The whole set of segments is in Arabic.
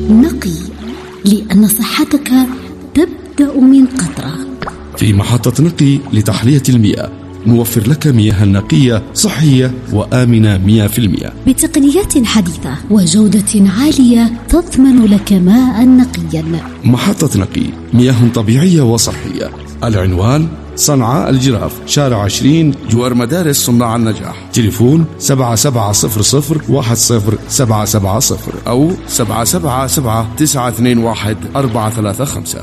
نقي، لأن صحتك تبدأ من قطرة. في محطة نقي لتحلية المياه نوفر لك مياه نقية صحية وآمنة 100% بتقنيات حديثة وجودة عالية تضمن لك ماء نقيا. محطة نقي، مياه طبيعية وصحية. العنوان صنعاء الجراف، شارع 20 جوار مدارس صناع النجاح. تليفون 7700-10-770 أو 777-921-435.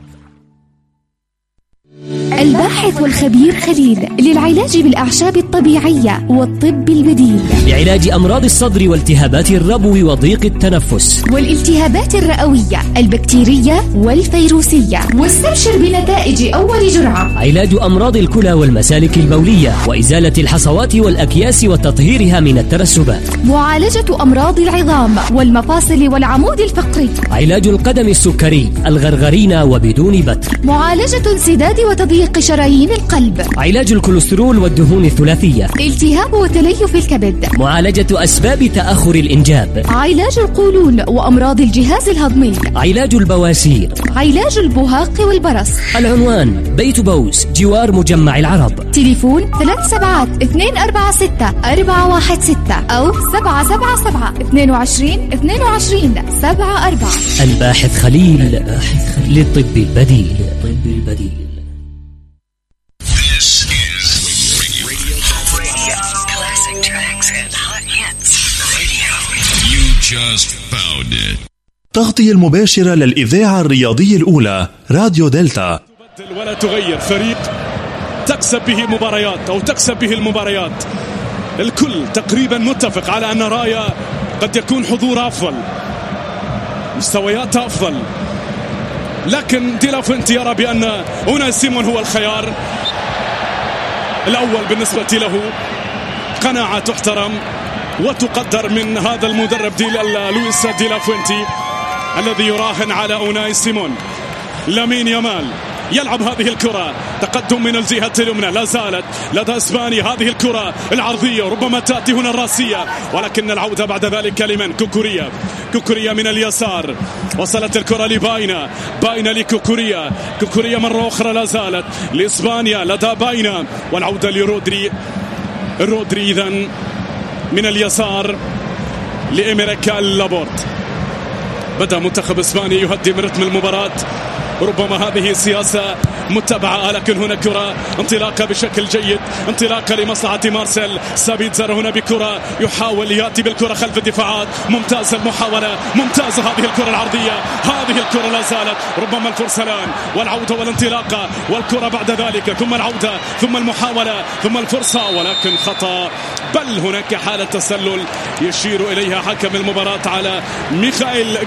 الباحث والخبير خليل للعلاج بالأعشاب الطبيعية والطب البديل، لعلاج أمراض الصدر والتهابات الربو وضيق التنفس والالتهابات الرئوية البكتيرية والفيروسية. واستبشر بنتائج أول جرعة. علاج أمراض الكلى والمسالك البولية وإزالة الحصوات والأكياس وتطهيرها من الترسبات. معالجة أمراض العظام والمفاصل والعمود الفقري. علاج القدم السكري، الغرغرينة وبدون بتر. معالجة انسداد وتضييق شرايين القلب. علاج الكوليسترول والدهون الثلاثية. التهاب وتليف الكبد. معالجة أسباب تأخر الإنجاب. علاج القولون وأمراض الجهاز الهضمي. علاج البواسير. علاج البهاق والبرص. العنوان بيت بوس جوار مجمع العرب. تليفون 372-246-416 أو 777-22-22-74. الباحث خليل للطب البديل. Classic tracks and hot hits radio. You just found it. تغطية المباشرة للإذاعة الرياضية الأولى راديو دلتا. تبدل ولا تغير، فريق تكسب به مباريات أو تكسب به المباريات. الكل تقريبا متفق على أن رايا قد يكون حضور أفضل، مستويات أفضل، لكن دي لا فوينتي يرى بأن أوناي سيمون هو الخيار الأول بالنسبة له. قناعة تحترم وتقدر من هذا المدرب لويس دي لا فوينتي الذي يراهن على أوناي سيمون. لامين يامال يلعب هذه الكرة، تقدم من الجهة اليمنى، لا زالت لدى اسباني هذه الكرة العرضية، ربما تأتي هنا الراسية، ولكن العودة بعد ذلك لمن؟ كوكوريا من اليسار، وصلت الكرة لباينا، باينا لكوكوريا، كوكوريا مرة أخرى لا زالت لإسبانيا لدى باينا، والعودة لرودري. رودري إذن من اليسار لإمريكا لابورت. بدأ منتخب إسبانيا يهدي من رتم المباراة، ربما هذه سياسة متبعة، لكن هنا كرة انطلاقة بشكل جيد، انطلاقة لمصلحة مارسيل. سابيتزر هنا بكرة يحاول يأتي بالكرة خلف الدفاعات، ممتازة المحاولة، ممتازة هذه الكرة العرضية، هذه الكرة لا زالت، ربما الفرصة الآن والعودة والانطلاقة والكرة بعد ذلك، ثم العودة ثم المحاولة ثم الفرصة، ولكن خطأ، بل هناك حالة تسلل يشير إليها حكم المباراة على ميخائيل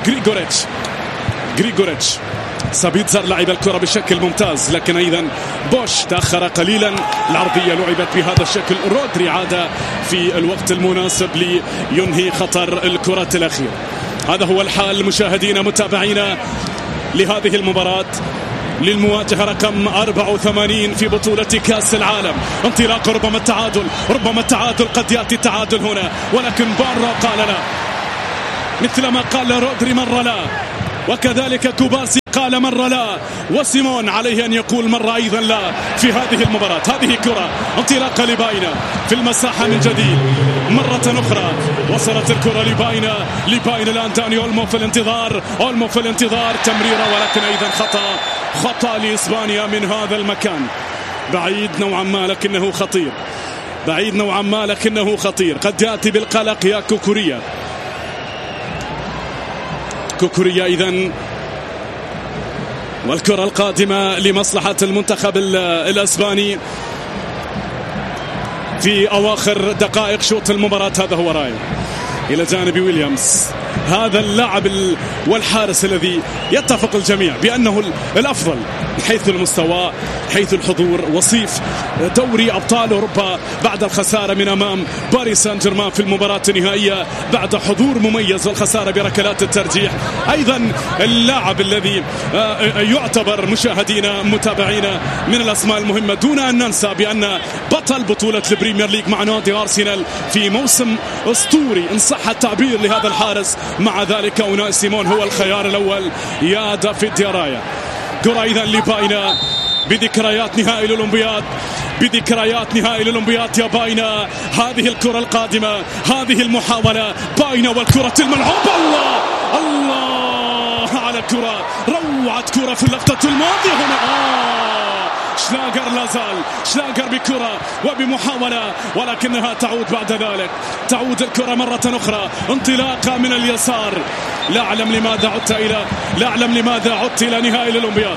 غريغوريتش. سابيتزر لعب الكرة بشكل ممتاز، لكن أيضا بوش تأخر قليلا، العرضية لعبت بهذا الشكل، رودري عاد في الوقت المناسب لينهي خطر الكرة الأخيرة. هذا هو الحال مشاهدينا متابعينا لهذه المباراة للمواجهة رقم 84 في بطولة كأس العالم. انطلاق، ربما التعادل، قد يأتي التعادل هنا، ولكن بارا قال لا، مثلما قال رودري مرة لا، وكذلك كوبارسي قال مرة لا، وسيمون عليه أن يقول مرة أيضا لا في هذه المباراة. هذه كرة انطلاقة لباينا في المساحة من جديد مرة أخرى، وصلت الكرة لباينا الآن داني أولمو في الانتظار، تمريرة، ولكن أيضا خطأ لإسبانيا من هذا المكان، بعيد نوعا ما لكنه خطير، قد يأتي بالقلق يا كوكوريا إذن، والكرة القادمة لمصلحة المنتخب الأسباني في أواخر دقائق شوط المباراة. هذا هو رايا إلى جانب ويليامز، هذا اللاعب والحارس الذي يتفق الجميع بأنه الأفضل حيث المستوى حيث الحضور. وصيف دوري أبطال أوروبا بعد الخسارة من أمام باريس سان جيرمان في المباراة النهائية بعد حضور مميز والخسارة بركلات الترجيح. أيضا اللاعب الذي يعتبر مشاهدينا متابعينا من الأسماء المهمة، دون أن ننسى بأن بطل بطولة البريمير ليج مع نادي أرسنال في موسم أسطوري إن صح التعبير لهذا الحارس. مع ذلك أوناي سيمون هو الخيار الأول يا دافيد يا رايا. كرة إذا لباينا بذكريات نهائي الأولمبياد، بذكريات نهائي الأولمبياد يا باينا. هذه الكرة القادمة، هذه المحاولة، باينا والكرة الملعوبة. الله على كرة، روعة كرة في اللقطة الماضية هنا. شلاغر لازال، شلاغر بكرة وبمحاولة ولكنها تعود بعد ذلك. تعود الكرة مرة أخرى، انطلاقة من اليسار. لا أعلم لماذا عدت إلى نهائي الأولمبياد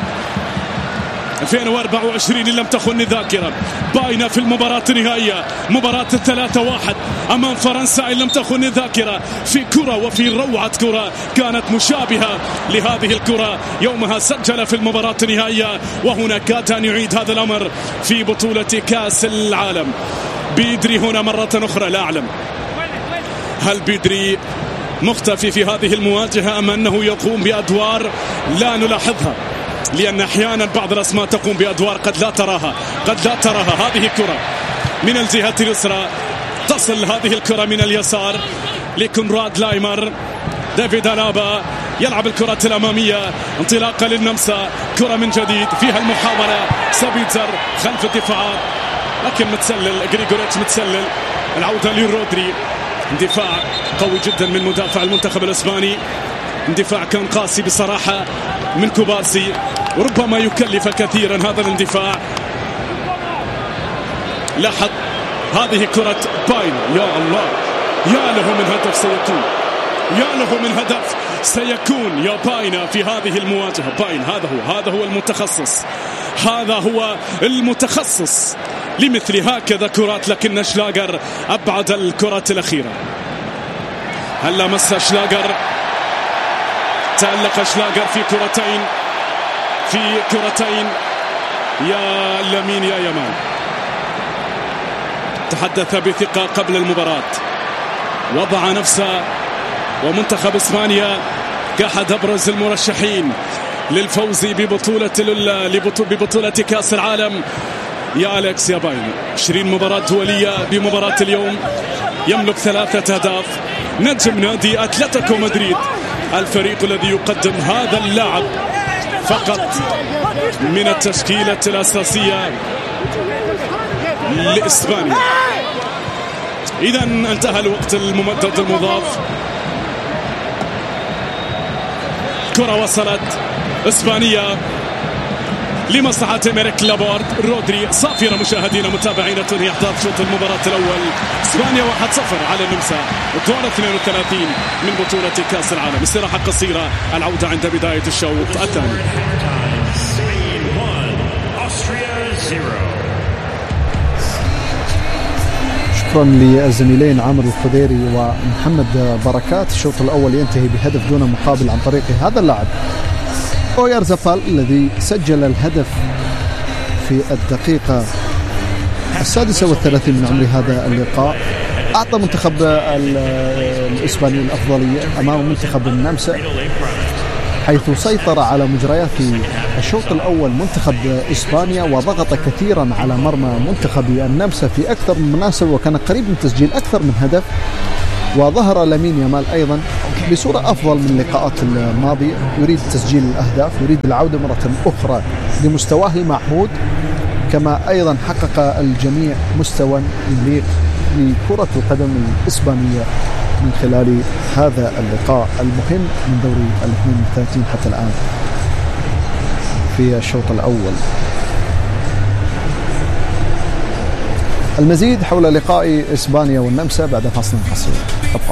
2024 إن لم تخن الذاكرة. باينة في المباراة النهائية، مباراة 3-1 أمام فرنسا إن لم تخن الذاكرة، في كرة وفي روعة كرة كانت مشابهة لهذه الكرة يومها سجل في المباراة النهائية. وهنا كاد أن يعيد هذا الأمر في بطولة كأس العالم. بيدري هنا مرة أخرى، لا أعلم هل بيدري مختفي في هذه المواجهة أم أنه يقوم بأدوار لا نلاحظها، لأن أحيانا بعض الأسماء تقوم بأدوار قد لا تراها. هذه الكرة من الجهة اليسرى، تصل هذه الكرة من اليسار لكونراد لايمر. دافيد ألابا يلعب الكرة الأمامية، انطلاقة للنمسا، كرة من جديد فيها المحاولة. سابيتزر خلف الدفاعات لكن متسلل، غريغوريتش متسلل. العودة لرودري، اندفاع قوي جدا من مدافع المنتخب الإسباني. اندفاع كان قاسي بصراحة من كوبارسي، وربما يكلف كثيرا هذا الاندفاع. لاحظ هذه كرة باين، يا الله يا له من هدف سيكون، يا له من هدف سيكون يا باينا في هذه المواجهة. باين هذا هو المتخصص، هذا هو المتخصص لمثل هكذا كرات. لكن شلاغر أبعد الكرات الأخيرة. هل لمس شلاغر؟ تألق شلاغر في كرتين يا لامين يا يامال. تحدث بثقة قبل المباراة، وضع نفسه ومنتخب إسبانيا كأحد أبرز المرشحين للفوز ببطولة كأس العالم. يا أليكس يا باين، 20 مباراة دولية بمباراة اليوم، يملك 3 أهداف. نجم نادي أتلتيكو مدريد، الفريق الذي يقدم هذا اللاعب فقط من التشكيلة الأساسية لإسبانيا. إذا انتهى الوقت الممدد المضاف. كرة وصلت إسبانيا لمصلحة إمريك لابورد. رودري صافرة مشاهدينا متابعينا، تنهي أحداث شوط المباراة الأول. إسبانيا 1-0 على النمسا، دور 32 من بطولة كأس العالم. استراحة قصيرة، العودة عند بداية الشوط الثاني. شكرا للزميلين عامر الخديري ومحمد بركات. الشوط الأول ينتهي بهدف دون مقابل عن طريق هذا اللاعب أويارزابال الذي سجل الهدف في الدقيقة 36 من عمر هذا اللقاء. أعطى منتخب الإسباني الأفضلية أمام منتخب النمسا، حيث سيطر على مجريات الشوط الأول منتخب إسبانيا وضغط كثيرا على مرمى منتخب النمسا في أكثر من مناسبة، وكان قريب من تسجيل أكثر من هدف. وظهر لامين يامال أيضا بصورة أفضل من اللقاءات الماضية، يريد تسجيل الأهداف، يريد العودة مرة أخرى لمستواه المعهود، كما أيضا حقق الجميع مستوى يليق لكرة القدم الإسبانية من خلال هذا اللقاء المهم من دوري 32 حتى الآن في الشوط الأول. المزيد حول لقاء إسبانيا والنمسا بعد فاصل قصير.